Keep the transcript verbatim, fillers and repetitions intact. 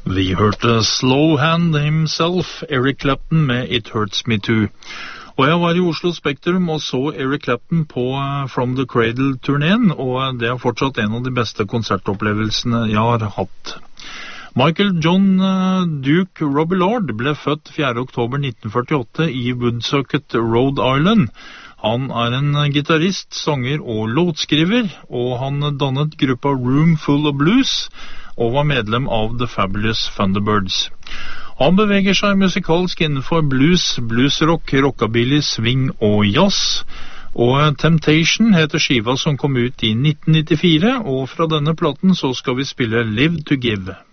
Vi hørte Slow Hand himself, Eric Clapton med It Hurts Me Too. Og jeg var i Oslo Spektrum og så Eric Clapton på From the Cradle-turneen, og det er fortsatt en av de beste konsertopplevelsene jeg har hatt. Michael John Duke Robillard ble født fjerde oktober nitten førtiåtte i Woonsocket, Rhode Island. Han er en gitarist, sanger og låtskriver, og han dannet gruppa Room Full of Blues, og var medlem av The Fabulous Thunderbirds. Han beveger seg musikalsk innenfor blues, bluesrock, rockabilly, swing og jazz. Og Temptation heter skiva som kom ut i nitten nittifire, og fra denne platen så skal vi spille Live to Give.